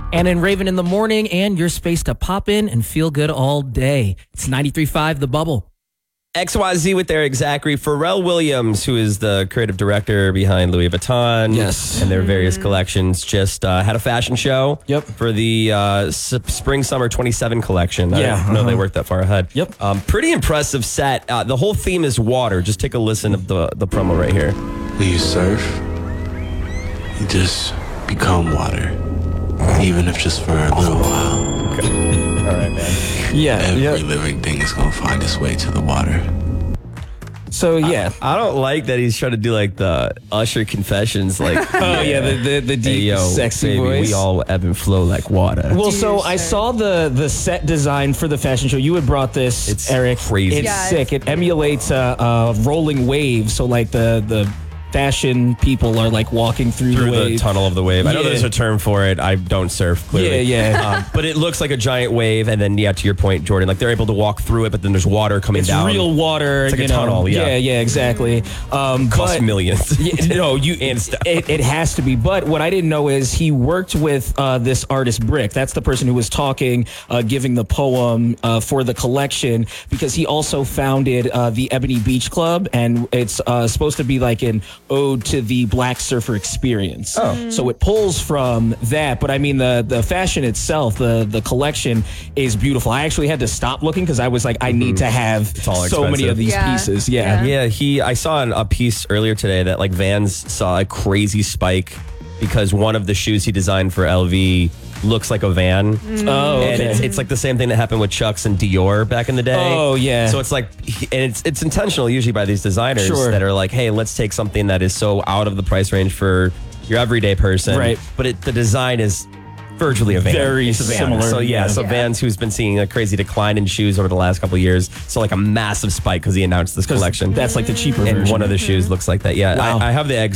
Anna and Raven in the morning, and your space to pop in and feel good all day. It's 93.5 The Bubble. XYZ with Eric Zachary. Pharrell Williams, who is the creative director behind Louis Vuitton and their various collections, just had a fashion show for the Spring-Summer 27 collection. I didn't know they worked that far ahead. Pretty impressive set. The whole theme is water. Just take a listen of the promo right here. When you surf, you just become water, even if just for a little while. All right, man. Every living thing is going to find its way to the water. So, I don't like that he's trying to do like the Usher confessions. Like, the deep, sexy baby, voice. we all ebb and flow like water. Well, so I saw the set design for the fashion show. You had brought this, It's Eric. crazy. It's sick. It emulates a rolling wave. So, like, the fashion people are like walking through the the wave. tunnel of the wave. I know there's a term for it. I don't surf, clearly. But it looks like a giant wave, and then, to your point, Jordan, like they're able to walk through it, but then there's water coming It's down. real water. It's like a know. tunnel, exactly. Costs millions. And stuff. It has to be. But what I didn't know is he worked with this artist, Brick. That's the person who was talking, giving the poem for the collection, because he also founded the Ebony Beach Club, and it's supposed to be like an ode to the Black surfer experience. So it pulls from that. But I mean, the fashion itself, the collection is beautiful. I actually had to stop looking because I was like, I need to have so many of these pieces. I saw a piece earlier today that like Vans saw a crazy spike because one of the shoes he designed for LV looks like a Van. And it's like the same thing that happened with Chucks and Dior back in the day. So it's like, and it's intentional usually by these designers that are like, hey, let's take something that is so out of the price range for your everyday person. But the design is virtually a Van. Very similar. So Vans, who's been seeing a crazy decline in shoes over the last couple of years, so like a massive spike because he announced this collection. That's like the cheaper version. And one of the shoes looks like that. Wow. I have the eggs